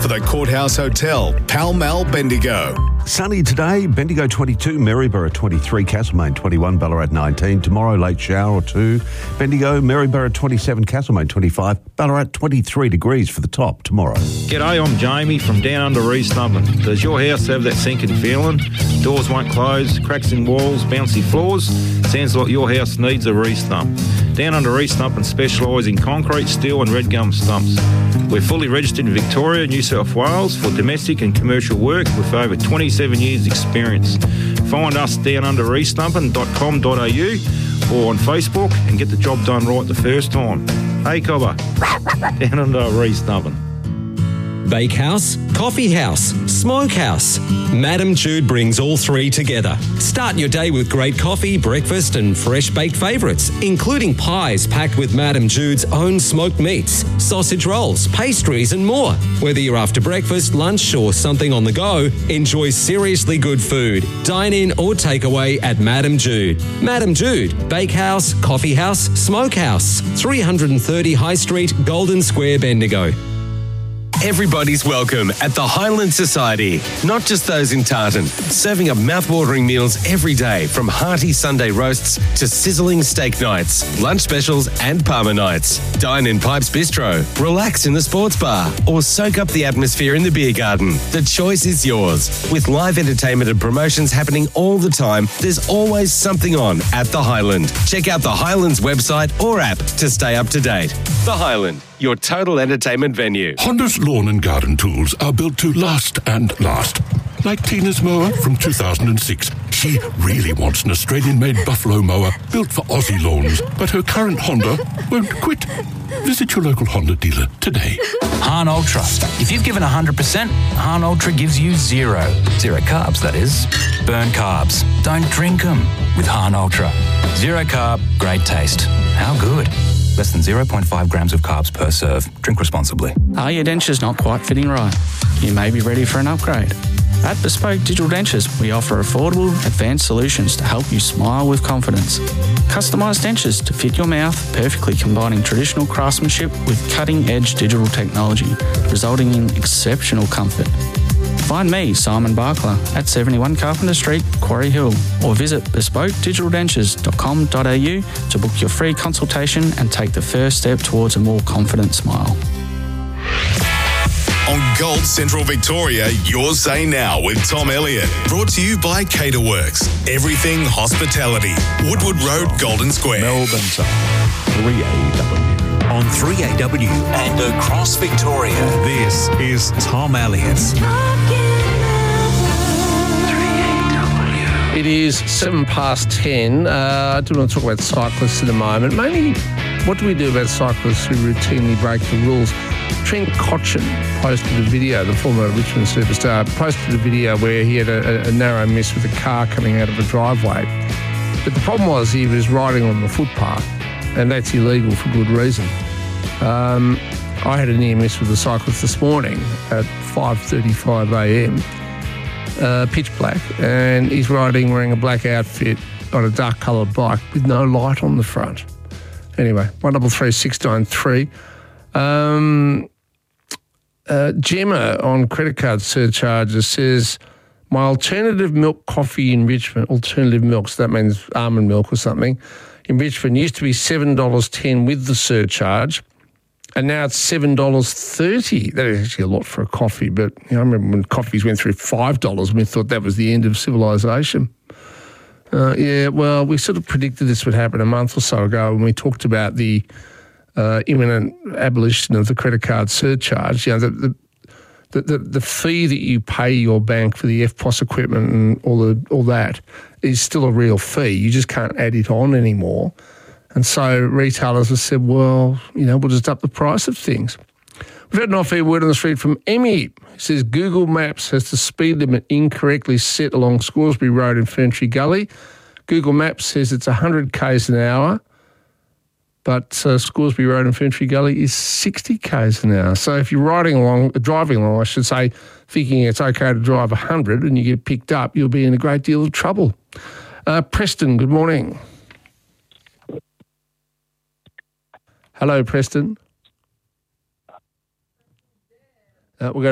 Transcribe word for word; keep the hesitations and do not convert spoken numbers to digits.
for the Courthouse Hotel, Pall Mall, Bendigo. Sunny today, Bendigo twenty-two, Maryborough twenty-three, Castlemaine twenty-one, Ballarat nineteen. Tomorrow, late shower or two. Bendigo, Maryborough twenty-seven, Castlemaine twenty-five, Ballarat twenty-three degrees for the top tomorrow. G'day, I'm Jamie from down under East Nubbin. Does your house have that sinking feeling? Doors won't close, cracks in walls, bouncy floors? Sounds like your house needs a re-stump. Down under East Nubbin specialise in concrete, steel and red gum stumps. We're fully registered in Victoria, New South Wales for domestic and commercial work with over twenty-seven years experience. Find us down under east nubbin dot com dot a u or on Facebook and get the job done right the first time. Hey Cobber, down under East Nubbin. Bakehouse, coffee house, smokehouse. Madam Jude brings all three together. Start your day with great coffee, breakfast and fresh baked favourites, including pies packed with Madam Jude's own smoked meats, sausage rolls, pastries and more. Whether you're after breakfast, lunch or something on the go, enjoy seriously good food. Dine in or take away at Madam Jude. Madam Jude, Bakehouse, Coffee House, Smokehouse, three thirty High Street, Golden Square, Bendigo. Everybody's welcome at the Highland Society, not just those in Tartan. Serving up mouth-watering meals every day, from hearty Sunday roasts to sizzling steak nights, lunch specials and Parma nights. Dine in Pipes Bistro, relax in the sports bar, or soak up the atmosphere in the beer garden. The choice is yours. With live entertainment and promotions happening all the time, there's always something on at the Highland. Check out the Highland's website or app to stay up to date. The Highland, your total entertainment venue. Honda's lawn and garden tools are built to last and last. Like Tina's mower from two thousand six. She really wants an Australian-made Buffalo mower built for Aussie lawns, but her current Honda won't quit. Visit your local Honda dealer today. Hahn Ultra. If you've given one hundred percent, Hahn Ultra gives you zero. Zero carbs, that is. Burn carbs. Don't drink them with Hahn Ultra. Zero carb, great taste. How good? Less than zero point five grams of carbs per serve. Drink responsibly. Are your dentures not quite fitting right? You may be ready for an upgrade. At Bespoke Digital Dentures, we offer affordable, advanced solutions to help you smile with confidence. Customised dentures to fit your mouth, perfectly combining traditional craftsmanship with cutting-edge digital technology, resulting in exceptional comfort. Find me, Simon Barkler, at seventy-one Carpenter Street, Quarry Hill, or visit bespoke digital dentures dot com dot a u to book your free consultation and take the first step towards a more confident smile. On Gold Central Victoria, your say now with Tom Elliott. Brought to you by Caterworks. Everything hospitality. Woodward Road, Golden Square. Melbourne's three A W. On three A W and across Victoria, this is Tom Elliott. It is seven past ten. Uh, I do want to talk about cyclists in a moment. Mainly, what do we do about cyclists who routinely break the rules? Trent Cotchin posted a video, the former Richmond superstar, posted a video where he had a, a narrow miss with a car coming out of a driveway. But the problem was he was riding on the footpath, and that's illegal for good reason. Um, I had a near miss with a cyclist this morning at five thirty-five a m, uh, pitch black, and he's riding wearing a black outfit on a dark coloured bike with no light on the front. Anyway, one double three six nine three. Um, uh, Gemma on credit card surcharges says, my alternative milk coffee in Richmond, alternative milk, so that means almond milk or something, in Richmond used to be seven dollars ten with the surcharge, and now it's seven dollars thirty. That is actually a lot for a coffee, but you know, I remember when coffees went through five dollars and we thought that was the end of civilization. Uh, yeah, well, we sort of predicted this would happen a month or so ago when we talked about the uh, imminent abolition of the credit card surcharge. You know, the, the The, the the fee that you pay your bank for the F P O S equipment and all the all that is still a real fee. You just can't add it on anymore. And so retailers have said, well, you know, we'll just up the price of things. We've had an off-air word on the street from Emmy. It says Google Maps has the speed limit incorrectly set along Scoresby Road in Ferntree Gully. Google Maps says it's one hundred kays an hour, but uh, Scoresby Road in Ferntree Gully is sixty kays an hour. So if you're riding along, driving along, I should say, thinking it's okay to drive one hundred and you get picked up, you'll be in a great deal of trouble. Uh, Preston, good morning. Hello, Preston. Uh, we'll go